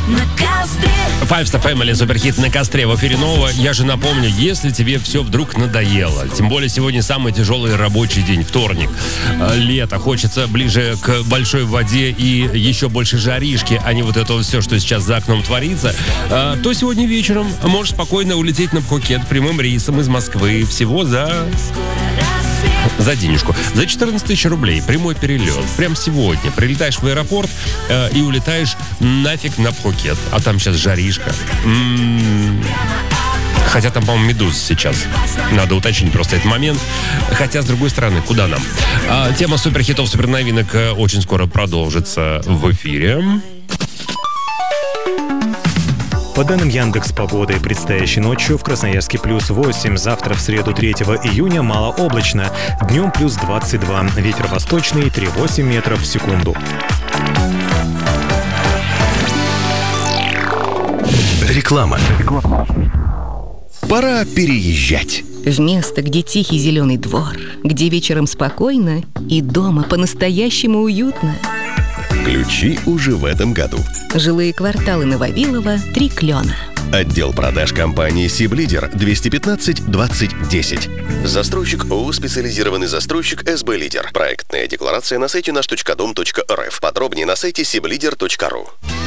на костре. Five Star Family, суперхит на костре в эфире нового. Я же напомню, если тебе все вдруг надоело, тем более сегодня самый тяжелый рабочий день, вторник, лето, хочется ближе к большой воде и еще больше жаришки, а не вот это вот все, что сейчас за окном творится, то сегодня вечером можешь спокойно улететь на Пхукет прямым рейсом из Москвы всего за денежку. За 14 тысяч рублей прямой перелет. Прям сегодня прилетаешь в аэропорт и улетаешь нафиг на Пхукет. А там сейчас жаришка. Хотя там, по-моему, медуза сейчас. Надо уточнить просто этот момент. Хотя, с другой стороны, куда нам? Тема суперхитов, суперновинок очень скоро продолжится в эфире. По данным Яндекс.Погоды, предстоящей ночью в Красноярске +8, завтра в среду 3 июня малооблачно, днем +22, ветер восточный 3,8 метров в секунду. Реклама. Пора переезжать. В место, где тихий зеленый двор, где вечером спокойно и дома по-настоящему уютно. Ключи уже в этом году. Жилые кварталы на Вавилова, 3 Клена. Отдел продаж компании Сиблидер 215 20 10. Застройщик ООО «Специализированный застройщик СБ Лидер». Проектная декларация на сайте наш.дом.рф. Подробнее на сайте siblider.ru.